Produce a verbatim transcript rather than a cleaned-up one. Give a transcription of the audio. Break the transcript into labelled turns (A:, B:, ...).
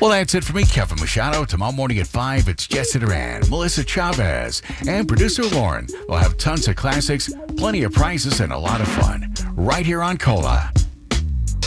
A: Well, that's it for me, Kevin Machado. Tomorrow morning at five, it's Jesse Duran, Melissa Chavez, and producer Lauren. We'll have tons of classics, plenty of prizes, and a lot of fun right here on Cola.